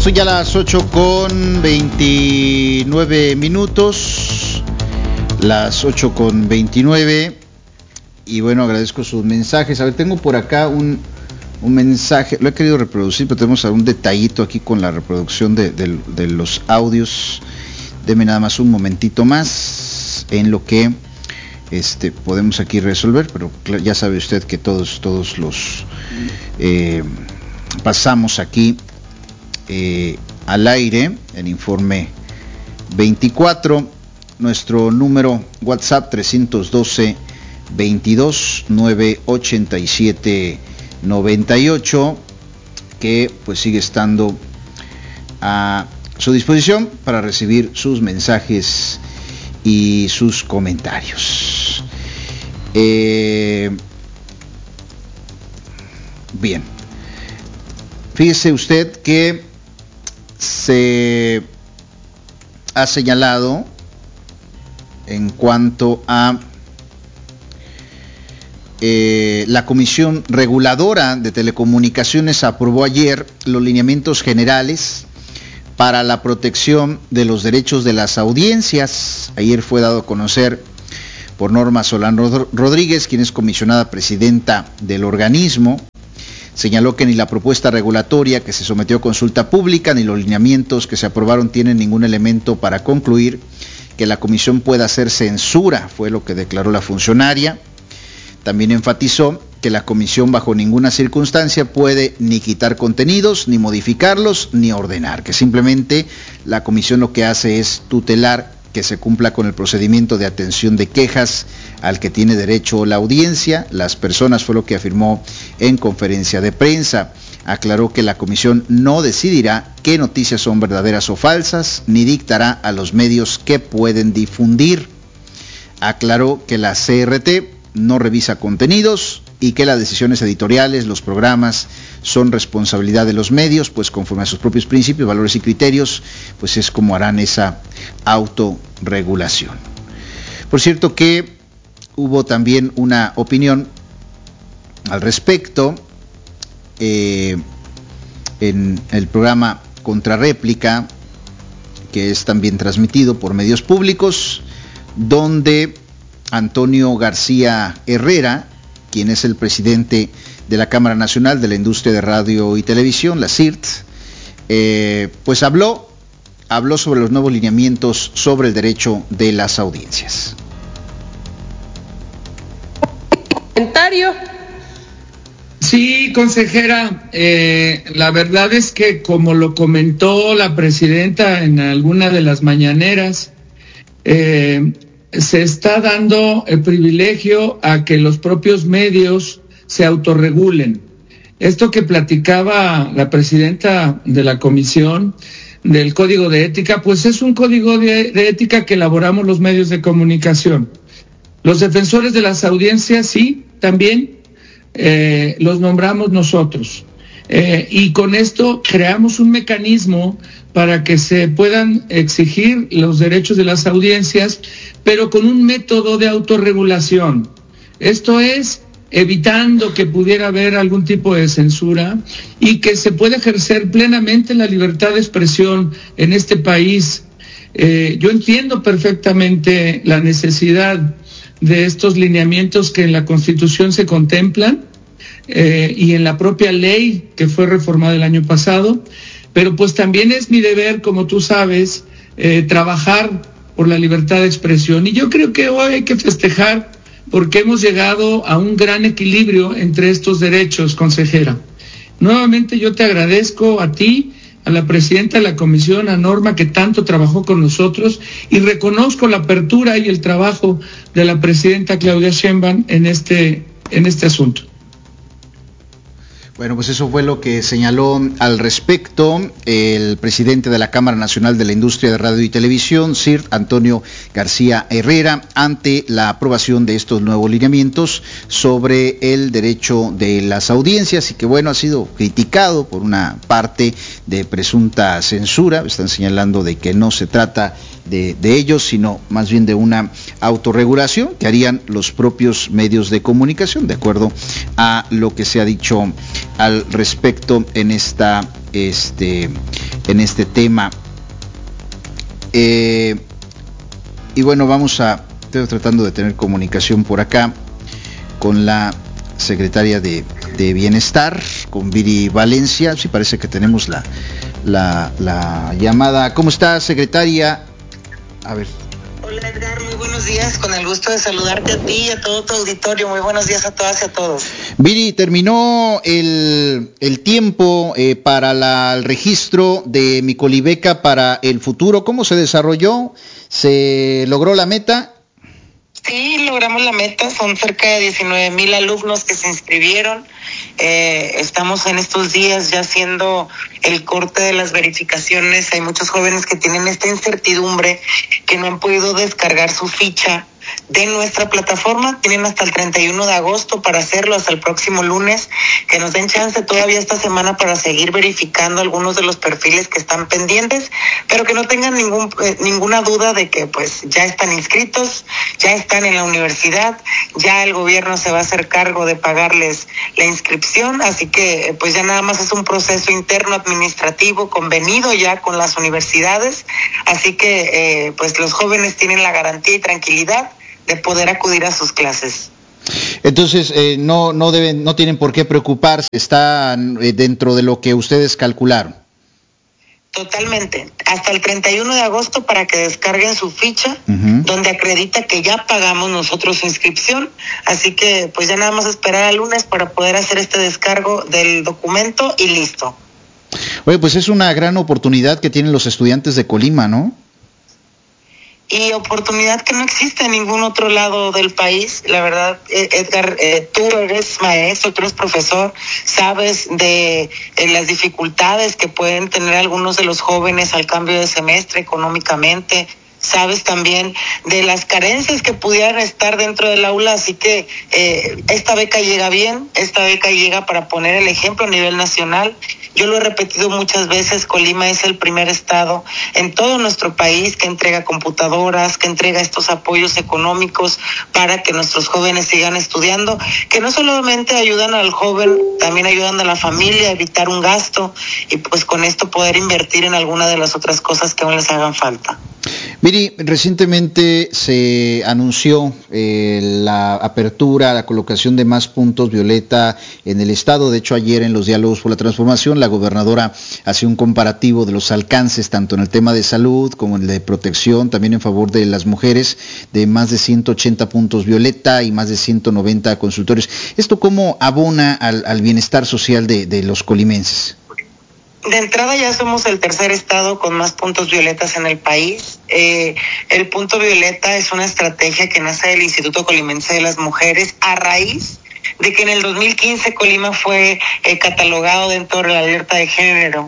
Son ya las 8:29, las 8:29, y bueno, agradezco sus mensajes. A ver, tengo por acá un mensaje, lo he querido reproducir, pero tenemos algún detallito aquí con la reproducción de los audios. Deme nada más un momentito más en lo que podemos aquí resolver, pero ya sabe usted que todos los pasamos aquí al aire en Informe 24. Nuestro número WhatsApp 312 22 987 98, que pues sigue estando a su disposición para recibir sus mensajes y sus comentarios. Bien, fíjese usted que se ha señalado en cuanto a la Comisión Reguladora de Telecomunicaciones aprobó ayer los lineamientos generales para la protección de los derechos de las audiencias. Ayer fue dado a conocer por Norma Solano Rodríguez, quien es comisionada presidenta del organismo. Señaló que ni la propuesta regulatoria que se sometió a consulta pública ni los lineamientos que se aprobaron tienen ningún elemento para concluir que la comisión pueda hacer censura, fue lo que declaró la funcionaria. También enfatizó que la comisión bajo ninguna circunstancia puede ni quitar contenidos, ni modificarlos, ni ordenar, que simplemente la comisión lo que hace es tutelar que se cumpla con el procedimiento de atención de quejas al que tiene derecho la audiencia. Las personas, fue lo que afirmó en conferencia de prensa. Aclaró que la comisión no decidirá qué noticias son verdaderas o falsas, ni dictará a los medios qué pueden difundir. Aclaró que la CRT no revisa contenidos y que las decisiones editoriales, los programas, son responsabilidad de los medios, pues conforme a sus propios principios, valores y criterios, pues es como harán esa autorregulación. Por cierto que hubo también una opinión al respecto en el programa Contrarréplica, que es también transmitido por medios públicos, donde Antonio García Herrera, quien es el presidente de la Cámara Nacional de la Industria de Radio y Televisión, la CIRT, pues habló sobre los nuevos lineamientos sobre el derecho de las audiencias. ¿Comentario? Sí, consejera, la verdad es que como lo comentó la presidenta en alguna de las mañaneras, se está dando el privilegio a que los propios medios se autorregulen. Esto que platicaba la presidenta de la comisión del Código de Ética, pues es un código de ética que elaboramos los medios de comunicación. Los defensores de las audiencias, sí, también los nombramos nosotros. Y con esto creamos un mecanismo para que se puedan exigir los derechos de las audiencias, pero con un método de autorregulación. Esto es evitando que pudiera haber algún tipo de censura y que se pueda ejercer plenamente la libertad de expresión en este país. Yo entiendo perfectamente la necesidad de estos lineamientos que en la Constitución se contemplan y en la propia ley que fue reformada el año pasado, pero pues también es mi deber, como tú sabes, trabajar por la libertad de expresión. Y yo creo que hoy hay que festejar porque hemos llegado a un gran equilibrio entre estos derechos, consejera. Nuevamente yo te agradezco a ti, a la presidenta de la comisión, a Norma, que tanto trabajó con nosotros, y reconozco la apertura y el trabajo de la presidenta Claudia Sheinbaum en este asunto. Bueno, pues eso fue lo que señaló al respecto el presidente de la Cámara Nacional de la Industria de Radio y Televisión, CIRT, Antonio García Herrera, ante la aprobación de estos nuevos lineamientos sobre el derecho de las audiencias, y que bueno, ha sido criticado por una parte de presunta censura. Están señalando de que no se trata de ellos, sino más bien de una autorregulación que harían los propios medios de comunicación, de acuerdo a lo que se ha dicho al respecto en esta en este tema. Y bueno, estoy tratando de tener comunicación por acá con la secretaria de Bienestar, con Viri Valencia. Sí, parece que tenemos la llamada. ¿Cómo está, secretaria? A ver. Hola, Edgar, muy buenos días, con el gusto de saludarte a ti y a todo tu auditorio. Muy buenos días a todas y a todos. Viri, terminó el tiempo para el registro de Micolibeca para el futuro. ¿Cómo se desarrolló? ¿Se logró la meta? Sí, logramos la meta, son cerca de 19,000 alumnos que se inscribieron. Estamos en estos días ya haciendo el corte de las verificaciones. Hay muchos jóvenes que tienen esta incertidumbre, que no han podido descargar su ficha de nuestra plataforma. Tienen hasta el 31 de agosto para hacerlo, hasta el próximo lunes, que nos den chance todavía esta semana para seguir verificando algunos de los perfiles que están pendientes, pero que no tengan ninguna duda de que pues ya están inscritos, ya están en la universidad, ya el gobierno se va a hacer cargo de pagarles la inscripción, así que pues ya nada más es un proceso interno administrativo convenido ya con las universidades, así que pues los jóvenes tienen la garantía y tranquilidad de poder acudir a sus clases. Entonces no tienen por qué preocuparse, están dentro de lo que ustedes calcularon. Totalmente, hasta el 31 de agosto para que descarguen su ficha, donde acredita que ya pagamos nosotros su inscripción, así que pues ya nada más esperar al lunes para poder hacer este descargo del documento y listo. Oye, pues es una gran oportunidad que tienen los estudiantes de Colima, ¿no? Y oportunidad que no existe en ningún otro lado del país. La verdad, Edgar, tú eres maestro, tú eres profesor, sabes de las dificultades que pueden tener algunos de los jóvenes al cambio de semestre económicamente, sabes también de las carencias que pudieran estar dentro del aula, así que esta beca llega bien, esta beca llega para poner el ejemplo a nivel nacional. Yo lo he repetido muchas veces, Colima es el primer estado en todo nuestro país que entrega computadoras, que entrega estos apoyos económicos para que nuestros jóvenes sigan estudiando, que no solamente ayudan al joven, también ayudan a la familia a evitar un gasto y pues con esto poder invertir en alguna de las otras cosas que aún les hagan falta. Miri, recientemente se anunció la apertura, la colocación de más puntos violeta en el estado. De hecho, ayer en los diálogos por la transformación, la gobernadora hacía un comparativo de los alcances, tanto en el tema de salud como en el de protección, también en favor de las mujeres, de más de 180 puntos violeta y más de 190 consultorios. ¿Esto cómo abona al bienestar social de los colimenses? De entrada ya somos el tercer estado con más puntos violetas en el país. El punto violeta es una estrategia que nace del Instituto Colimense de las Mujeres a raíz de que en el 2015 Colima fue catalogado dentro de la alerta de género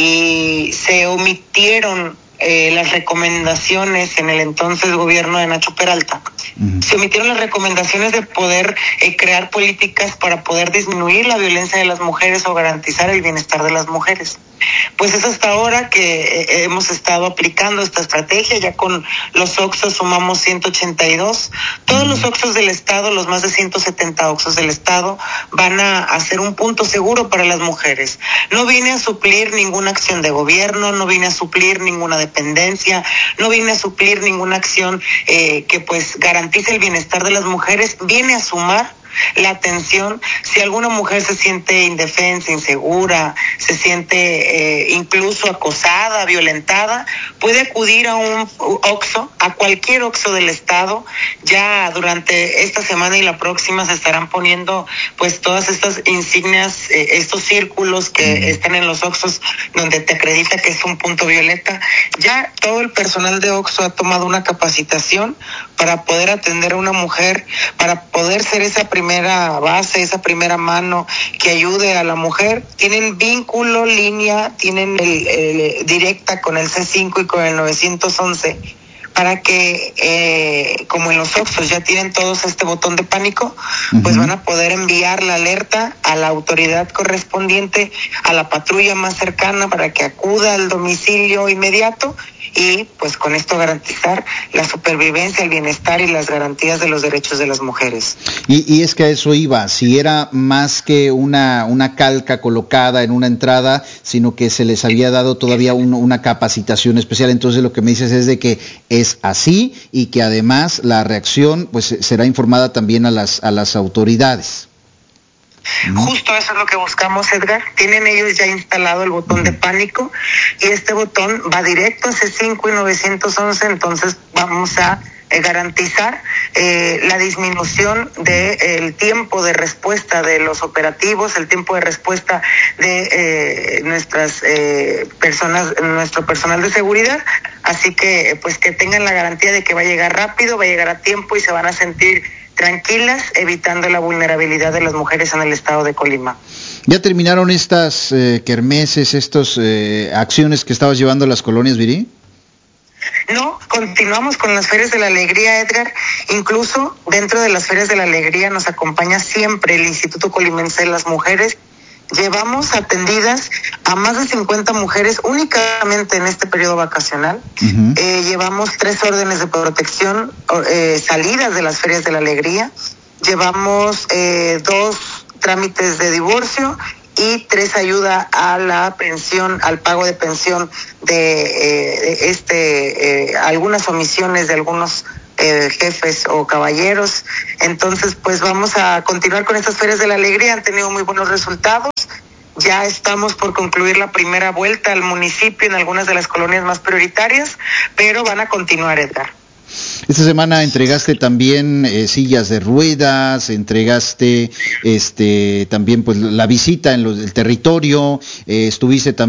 y se omitieron las recomendaciones en el entonces gobierno de Nacho Peralta. Se omitieron las recomendaciones de poder crear políticas para poder disminuir la violencia de las mujeres o garantizar el bienestar de las mujeres. Pues es hasta ahora que hemos estado aplicando esta estrategia. Ya con los OXXOs sumamos 182. Todos los OXXOs del estado, los más de 170 OXXOs del estado, van a hacer un punto seguro para las mujeres. No viene a suplir ninguna acción de gobierno, no viene a suplir ninguna dependencia, no viene a suplir ninguna acción que pues garantice el bienestar de las mujeres, viene a sumar la atención. Si alguna mujer se siente indefensa, insegura, se siente incluso acosada, violentada, puede acudir a un OXXO, a cualquier OXXO del estado. Ya durante esta semana y la próxima se estarán poniendo pues todas estas insignias, estos círculos que están en los OXXOs donde te acredita que es un punto violeta. Ya todo el personal de OXXO ha tomado una capacitación para poder atender a una mujer, para poder ser esa primera base, esa primera mano que ayude a la mujer. Tienen vínculo, línea, tienen directa con el C5 y con el 911 para que, como en los OXXOs ya tienen todos este botón de pánico, pues van a poder enviar la alerta a la autoridad correspondiente, a la patrulla más cercana para que acuda al domicilio inmediato y pues con esto garantizar la supervivencia, el bienestar y las garantías de los derechos de las mujeres. Y es que a eso iba, si era más que una calca colocada en una entrada, sino que se les había dado todavía una capacitación especial. Entonces lo que me dices es de que es así y que además la reacción pues será informada también a las autoridades. Justo eso es lo que buscamos, Edgar. Tienen ellos ya instalado el botón de pánico y este botón va directo a C5 y 911, entonces vamos a garantizar la disminución del tiempo de respuesta de los operativos, el tiempo de respuesta de nuestras personas, nuestro personal de seguridad, así que pues que tengan la garantía de que va a llegar rápido, va a llegar a tiempo y se van a sentir tranquilas, evitando la vulnerabilidad de las mujeres en el estado de Colima. ¿Ya terminaron estas kermeses, estas acciones que estabas llevando a las colonias, Viri? No, continuamos con las Ferias de la Alegría, Edgar. Incluso dentro de las Ferias de la Alegría nos acompaña siempre el Instituto Colimense de las Mujeres. Llevamos atendidas a más de 50 mujeres únicamente en este periodo vacacional. Uh-huh. Llevamos 3 órdenes de protección salidas de las Ferias de la Alegría. Llevamos 2 trámites de divorcio y 3 ayuda a la pensión, al pago de pensión de algunas omisiones de algunos jefes o caballeros. Entonces pues vamos a continuar con estas Ferias de la Alegría, han tenido muy buenos resultados. Ya estamos por concluir la primera vuelta al municipio en algunas de las colonias más prioritarias, pero van a continuar, Edgar. Esta semana entregaste también sillas de ruedas, entregaste también pues la visita en el territorio, estuviste también